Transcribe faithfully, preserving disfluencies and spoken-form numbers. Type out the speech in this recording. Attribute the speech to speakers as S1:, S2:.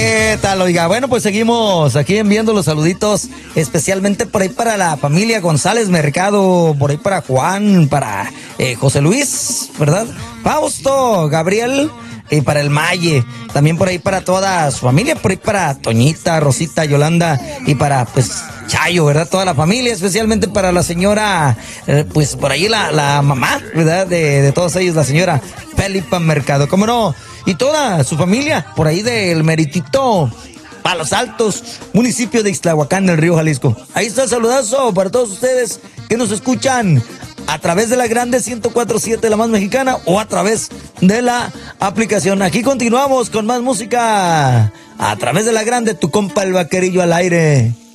S1: ¿Qué tal, oiga? Bueno, pues seguimos aquí enviando los saluditos, especialmente por ahí para la familia González Mercado, por ahí para Juan, para eh, José Luis, ¿verdad? Fausto, Gabriel, y para el Maye, también por ahí para toda su familia, por ahí para Toñita, Rosita, Yolanda, y para, pues, Chayo, ¿verdad? Toda la familia, especialmente para la señora, eh, pues, por ahí la, la mamá, ¿verdad? De, de todos ellos, la señora Felipa Mercado, ¿cómo no? Y toda su familia, por ahí del Meritito Palos Altos, municipio de Ixtlahuacán, del Río Jalisco. Ahí está el saludazo para todos ustedes que nos escuchan a través de la Grande ciento cuatro punto siete, la más mexicana, o a través de la aplicación. Aquí continuamos con más música a través de la Grande, tu compa el Vaquerillo al aire.